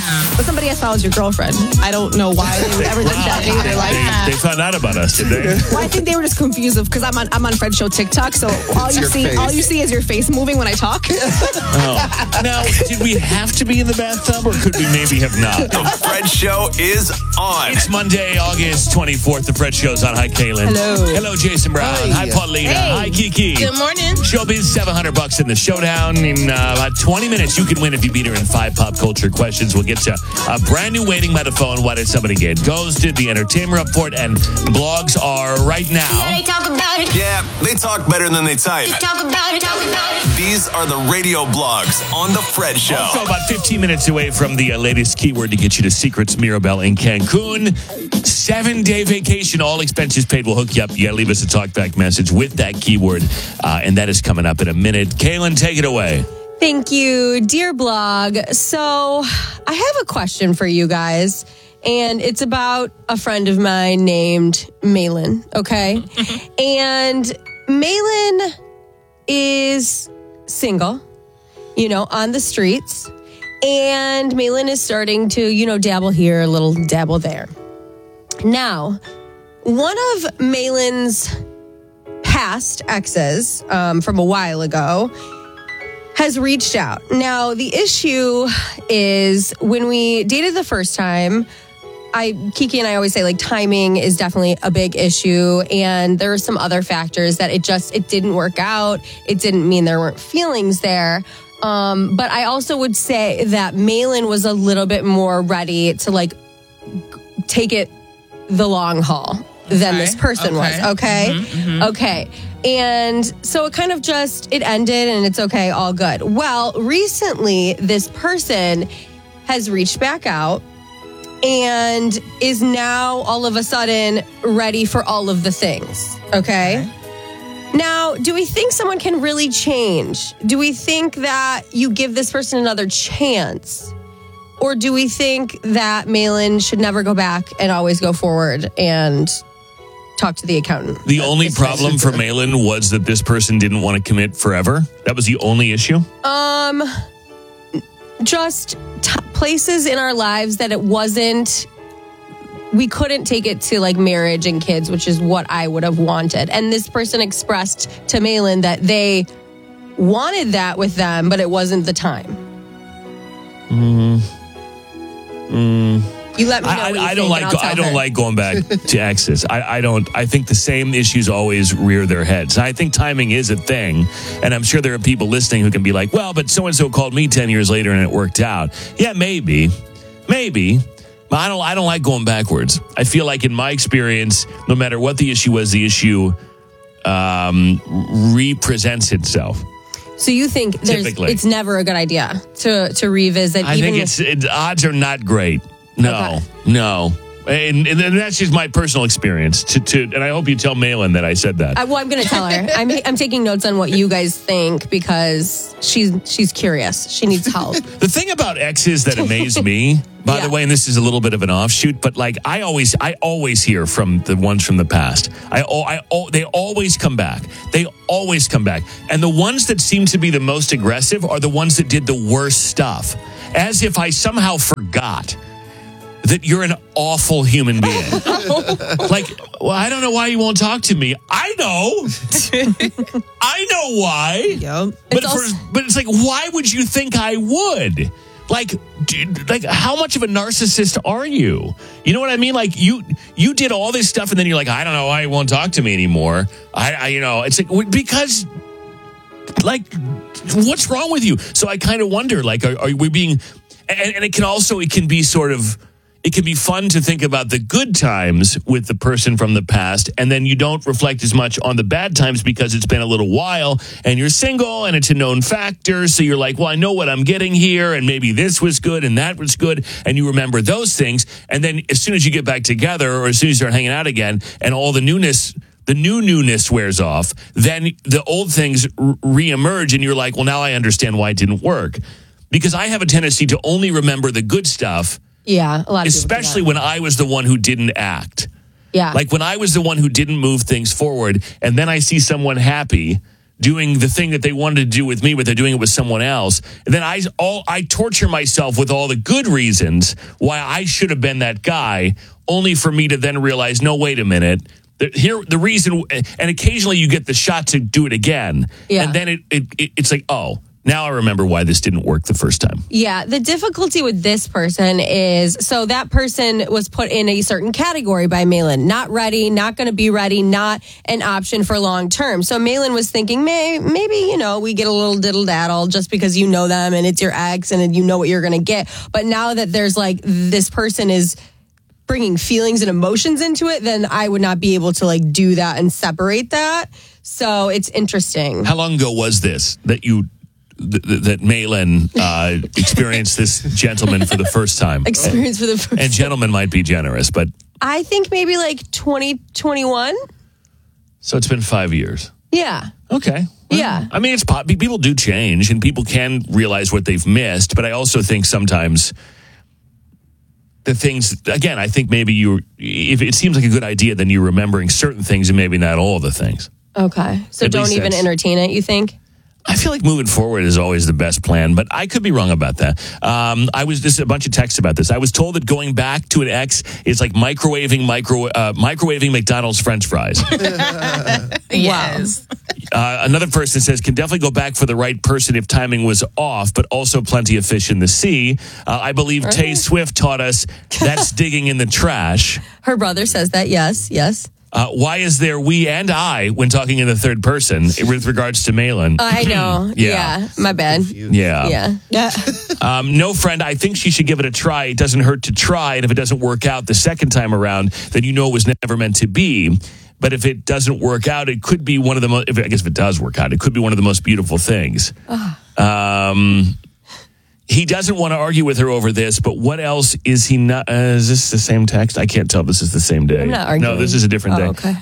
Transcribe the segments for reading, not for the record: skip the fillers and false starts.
But somebody else follows your girlfriend. I don't know why they would ever think that either. Like, They found out about us, did they? well, I think they were just confused because I'm on Fred's show TikTok, so all you see is your face moving when I talk. Oh. Now, did we have to be in the bathtub, or could we maybe have not? The Fred Show is on. It's Monday, August 24th. The Fred Show's on. Hi, Kaylin. Hello, Jason Brown. Hi, Paulina. Hi, Kiki. Good morning. Showbiz, $700 in the showdown. In about 20 minutes, you can win if you beat her in 5 pop culture questions. We'll get you a brand new waiting by the phone. Why did somebody get ghosted? The Entertainment Report and blogs are right now. They talk about it. Yeah, they talk better than they type. Just talk about it. Talk about it. These are the radio blogs on The Fred Show. Also, about 15 minutes away from the latest keyword to get you to Secrets Mirabelle in Cancun. 7-day vacation, all expenses paid. We'll hook you up. You got to leave us a talkback message with that keyword, and that is coming up in a minute. Kaylin, take it away. Thank you, dear blog. So I have a question for you guys, and it's about a friend of mine named Malin, okay? And Malin is single, on the streets. And Malin is starting to, dabble here, a little dabble there. Now, one of Malin's past exes from a while ago has reached out. Now, the issue is when we dated the first time, Kiki and I always say timing is definitely a big issue. And there were some other factors that it didn't work out. It didn't mean there weren't feelings there. But I also would say that Malin was a little bit more ready to take it the long haul than this person was. Okay. Mm-hmm. Okay. And so it kind of it ended and it's okay. All good. Well, recently this person has reached back out and is now all of a sudden ready for all of the things. Okay. Now, do we think someone can really change? Do we think that you give this person another chance? Or do we think that Malin should never go back and always go forward and talk to the accountant? The only problem for Malin was that this person didn't want to commit forever? That was the only issue? Just places in our lives that we couldn't take it to marriage and kids, which is what I would have wanted. And this person expressed to Malin that they wanted that with them, but it wasn't the time. You let me know. I don't like going back to exes. I think the same issues always rear their heads. I think timing is a thing, and I'm sure there are people listening who can be like, well, but so and so called me 10 years later and it worked out. Yeah, maybe. But I don't like going backwards. I feel like in my experience, no matter what the issue was, the issue represents itself. So you think it's never a good idea to revisit? I think odds are not great. No. And that's just my personal experience. And I hope you tell Malin that I said that. I'm going to tell her. I'm taking notes on what you guys think because she's curious. She needs help. The thing about exes that amaze me, by the way, and this is a little bit of an offshoot, but I always hear from the ones from the past. They always come back. They always come back. And the ones that seem to be the most aggressive are the ones that did the worst stuff. As if I somehow forgot that you're an awful human being. I don't know why you won't talk to me. I know. I know why. Yep. But it's why would you think I would? How much of a narcissist are you? You know what I mean? You did all this stuff and then you're like, I don't know why you won't talk to me anymore. It's because what's wrong with you? So I kind of wonder, are we being, and it can be sort of, it can be fun to think about the good times with the person from the past, and then you don't reflect as much on the bad times because it's been a little while and you're single and it's a known factor. So you're like, well, I know what I'm getting here, and maybe this was good and that was good, and you remember those things. And then as soon as you get back together, or as soon as you start hanging out again, and all the newness wears off, then the old things reemerge, and you're like, well, now I understand why it didn't work. Because I have a tendency to only remember the good stuff. Yeah, a lot of especially when I was the one who didn't act. Yeah. When I was the one who didn't move things forward, and then I see someone happy, doing the thing that they wanted to do with me, but they're doing it with someone else. And then I torture myself with all the good reasons why I should have been that guy, only for me to then realize, no, wait a minute. The reason, and occasionally you get the shot to do it again. Yeah. And then it's like, oh, now I remember why this didn't work the first time. Yeah, the difficulty with this person is, so that person was put in a certain category by Malin. Not ready, not going to be ready, not an option for long term. So Malin was thinking, maybe, we get a little diddle-daddle just because you know them and it's your ex and you know what you're going to get. But now that there's like, this person is bringing feelings and emotions into it, then I would not be able to like do that and separate that. So it's interesting. How long ago was this that Malin experienced this gentleman for the first time? Experience for the first time. And gentleman might be generous, but... I think maybe like 2021. So it's been 5 years. Yeah. Okay. Well, Yeah. I mean, people do change and people can realize what they've missed, but I also think sometimes the things, again, I think maybe if it seems like a good idea, then you're remembering certain things and maybe not all the things. Okay. So At don't least even that's- entertain it, you think? I feel like moving forward is always the best plan, but I could be wrong about that. There's a bunch of texts about this. I was told that going back to an ex is like microwaving McDonald's French fries. Yes. Another person says, can definitely go back for the right person if timing was off, but also plenty of fish in the sea. I believe Tay Swift taught us that's digging in the trash. Her brother says that. Yes. Why is there we and I when talking in the third person with regards to Malin? I know. Yeah. My bad. Yeah. No, friend, I think she should give it a try. It doesn't hurt to try. And if it doesn't work out the second time around, then you know it was never meant to be. But if it doesn't work out, it could be one of the most, I guess if it does work out, it could be one of the most beautiful things. He doesn't want to argue with her over this, but what else is he not? Is this the same text? I can't tell if this is the same day. I'm not arguing. No, this is a different day. Okay.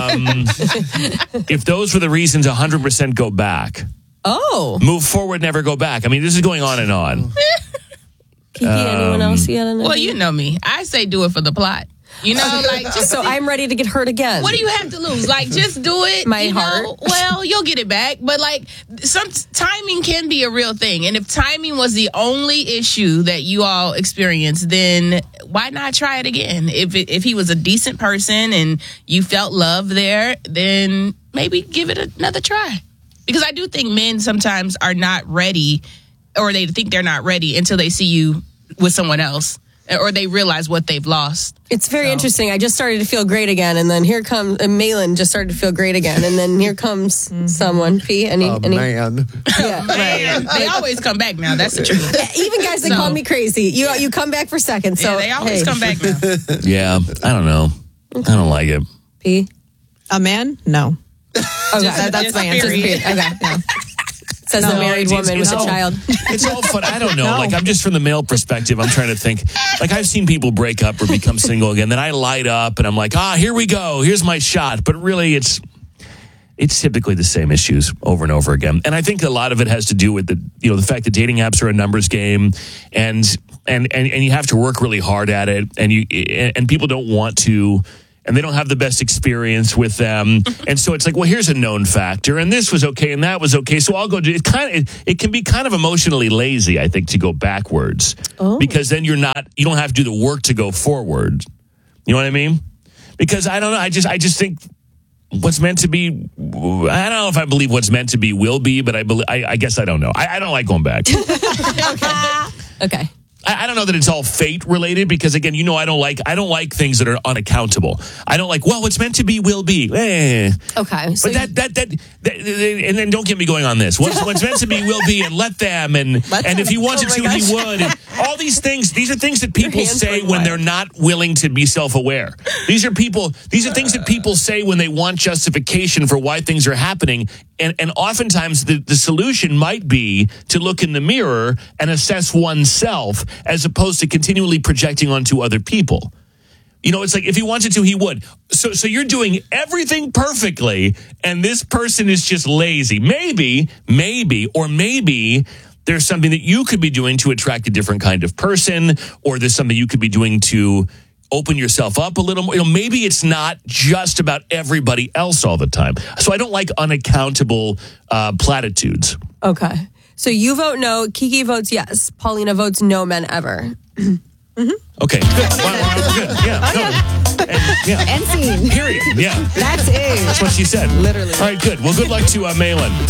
If those were the reasons, 100% go back. Oh. Move forward, never go back. I mean, this is going on and on. Kiki, anyone else? Well, you know me. I say do it for the plot. So I'm ready to get hurt again. What do you have to lose? Like, just do it. My heart. Well, you'll get it back. But like, some timing can be a real thing. And if timing was the only issue that you all experienced, then why not try it again? If he was a decent person and you felt love there, then maybe give it another try. Because I do think men sometimes are not ready, or they think they're not ready until they see you with someone else, or they realize what they've lost. It's very interesting. I just started to feel great again, and then here comes Malin just started to feel great again, and then here comes someone. P. Any? Man. Yeah, Man, they always come back now. That's the truth. Even guys that call me crazy, you come back for seconds. So Yeah, they always come back now. Yeah, I don't know. I don't like it. P. A man? No. Okay, that's just my answer. period. Okay, yeah. Says the married woman with a child. It's all fun. I don't know. Like, I'm just from the male perspective. I'm trying to think. Like, I've seen people break up or become single again. Then I light up and I'm like, here we go. Here's my shot. But really, it's typically the same issues over and over again. And I think a lot of it has to do with the fact that dating apps are a numbers game, and you have to work really hard at it, and people don't want to. And they don't have the best experience with them. And so it's like, well, here's a known factor. And this was okay and that was okay. So I'll go do it. It can be kind of emotionally lazy, I think, to go backwards. Oh. Because then you don't have to do the work to go forward. You know what I mean? Because I don't know. I just think what's meant to be, I don't know if I believe what's meant to be will be, but I guess I don't know. I don't like going back. Okay. I don't know that it's all fate related, because again, I don't like things that are unaccountable. I don't like, well, what's meant to be will be. Okay. So but that and then don't get me going on this. What's meant to be will be, and let them, and if he wanted to, he would. And all these things, these are things that people say when they're not willing to be self-aware. These are things that people say when they want justification for why things are happening. And oftentimes the solution might be to look in the mirror and assess oneself, as opposed to continually projecting onto other people. It's like, if he wanted to, he would. So you're doing everything perfectly, and this person is just lazy. Maybe there's something that you could be doing to attract a different kind of person, or there's something you could be doing to open yourself up a little more. Maybe it's not just about everybody else all the time. So I don't like unaccountable platitudes. Okay. So you vote no. Kiki votes yes. Paulina votes no men ever. Okay. Good. Well, good. Yeah. No. And scene. Period. Yeah. That's it. That's what she said. Literally. All right, good. Well, good luck to Malin.